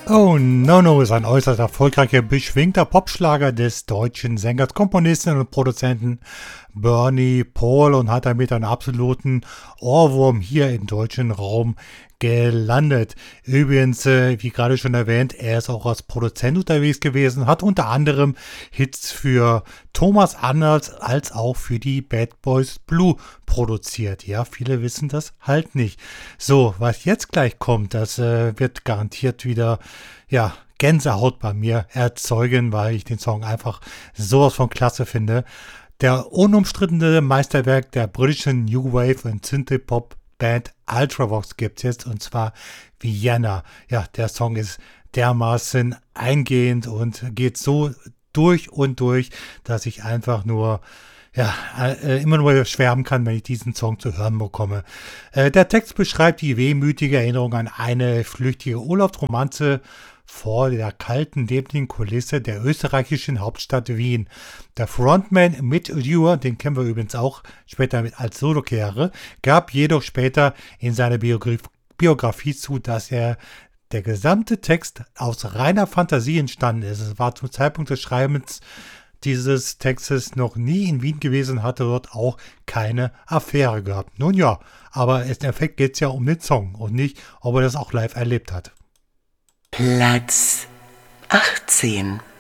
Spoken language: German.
Oh No No ist ein äußerst erfolgreicher, beschwingter Popschlager des deutschen Sängers, Komponisten und Produzenten Bernie Paul und hat damit einen absoluten Ohrwurm hier im deutschen Raum gelandet. Übrigens, wie gerade schon erwähnt, er ist auch als Produzent unterwegs gewesen, hat unter anderem Hits für Thomas Anders als auch für die Bad Boys Blue produziert. Ja, viele wissen das halt nicht. So, was jetzt gleich kommt, das wird garantiert wieder, ja, Gänsehaut bei mir erzeugen, weil ich den Song einfach sowas von klasse finde. Der unumstrittene Meisterwerk der britischen New Wave und Synthpop Band Ultravox gibt's jetzt, und zwar Vienna. Ja, der Song ist dermaßen eingehend und geht so durch und durch, dass ich einfach nur immer nur schwärmen kann, wenn ich diesen Song zu hören bekomme. Der Text beschreibt die wehmütige Erinnerung an eine flüchtige Urlaubsromanze vor der kalten, nebeligen Kulisse der österreichischen Hauptstadt Wien. Der Frontman Mitt Dewar, den kennen wir übrigens auch später als Solokarriere, gab jedoch später in seiner Biografie zu, dass der gesamte Text aus reiner Fantasie entstanden ist. Es war zum Zeitpunkt des Schreibens dieses Textes noch nie in Wien gewesen, hatte dort auch keine Affäre gehabt. Nun ja, aber im Endeffekt geht es ja um den Song und nicht, ob er das auch live erlebt hat. Platz 18.